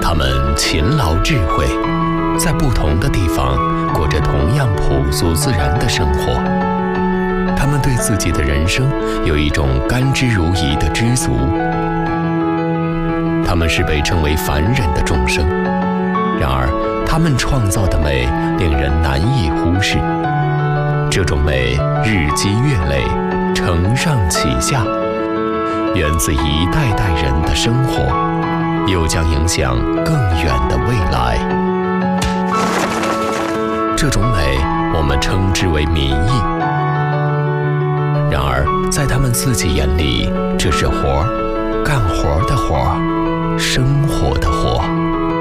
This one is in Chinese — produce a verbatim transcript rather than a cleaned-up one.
他们勤劳智慧，在不同的地方过着同样朴素自然的生活。他们对自己的人生有一种甘之如饴的知足。他们是被称为凡人的众生，然而他们创造的美令人难以忽视。这种美日积月累，承上启下，源自一代代人的生活，又将影响更远的未来。这种美我们称之为民意。然而在他们自己眼里，这是活儿，干活的活儿，生活的活。